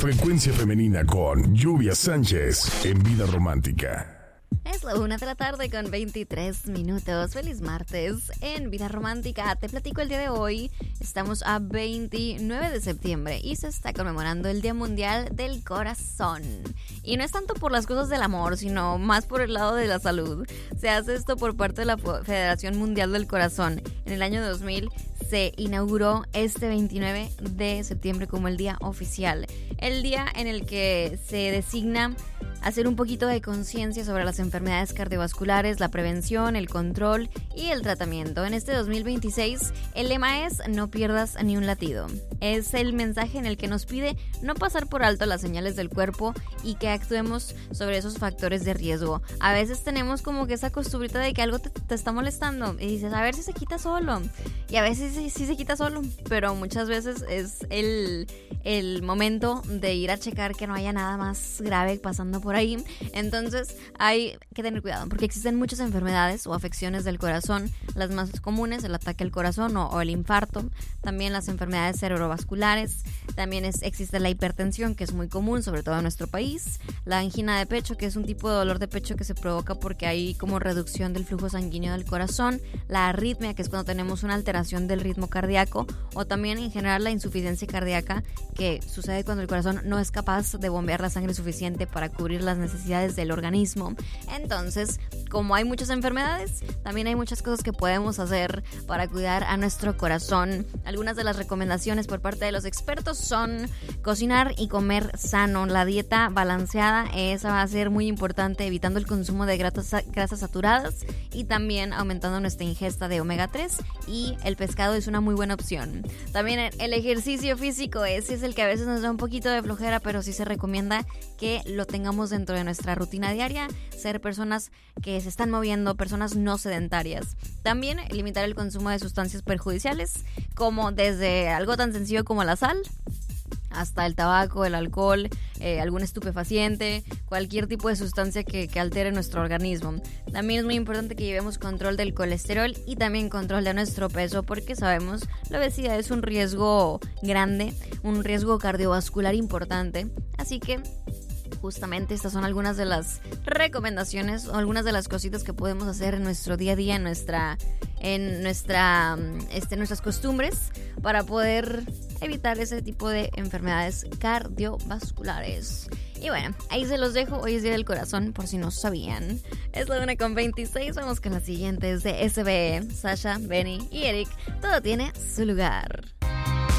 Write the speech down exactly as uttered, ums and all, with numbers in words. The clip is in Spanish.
frecuencia femenina con Lluvia Sánchez en Vida Romántica. Es la una de la tarde con veintitrés minutos. Feliz martes en Vida Romántica. Te platico el día de hoy. Estamos a veintinueve de septiembre y se está conmemorando el Día Mundial del Corazón. Y no es tanto por las cosas del amor, sino más por el lado de la salud. Se hace esto por parte de la Federación Mundial del Corazón. En el año dos mil se inauguró este veintinueve de septiembre como el día oficial. El día en el que se designa hacer un poquito de conciencia sobre las enfermedades cardiovasculares, la prevención, el control y el tratamiento. En este dos mil veintiséis, el lema es no pierdas ni un latido. Es el mensaje en el que nos pide no pasar por alto las señales del cuerpo y que actuemos sobre esos factores de riesgo. A veces tenemos como que esa costumbrita de que algo te, te está molestando y dices, a ver si se quita solo. Y a veces sí, sí se quita solo, pero muchas veces es el, el momento de ir a checar que no haya nada más grave pasando por ahí. Entonces hay que tener cuidado porque existen muchas enfermedades o afecciones del corazón, las más comunes, el ataque al corazón o, o el infarto, también las enfermedades cerebrovasculares, también es, existe la hipertensión, que es muy común, sobre todo en nuestro país, la angina de pecho, que es un tipo de dolor de pecho que se provoca porque hay como reducción del flujo sanguíneo del corazón, la arritmia, que es cuando tenemos una alteración del ritmo cardíaco, o también en general la insuficiencia cardíaca, que sucede cuando el corazón no es capaz de bombear la sangre suficiente para cubrir las necesidades del organismo. Entonces, como hay muchas enfermedades, también hay muchas cosas que podemos hacer para cuidar a nuestro corazón. Algunas de las recomendaciones por parte de los expertos son cocinar y comer sano. La dieta balanceada, esa va a ser muy importante, evitando el consumo de grasas, grasas saturadas y también aumentando nuestra ingesta de omega tres, y el pescado es una muy buena opción. También el ejercicio físico, ese es el que a veces nos da un poquito de flojera, pero sí se recomienda que lo tengamos dentro de nuestra rutina diaria, ser personas que se están moviendo, personas no sedentarias. También limitar el consumo de sustancias perjudiciales, como desde algo tan sencillo como la sal, hasta el tabaco, el alcohol, eh, algún estupefaciente, cualquier tipo de sustancia que, que altere nuestro organismo. También es muy importante que llevemos control del colesterol y también control de nuestro peso, porque sabemos la obesidad es un riesgo grande, un riesgo cardiovascular importante. Así que justamente estas son algunas de las recomendaciones o algunas de las cositas que podemos hacer en nuestro día a día, en nuestra, en nuestra, este, nuestras costumbres, para poder evitar ese tipo de enfermedades cardiovasculares. Y bueno, ahí se los dejo. Hoy es Día del Corazón, por si no sabían. Es la una con veintiséis. Vamos con las siguientes de S B E. Sasha, Benny y Eric. Todo tiene su lugar.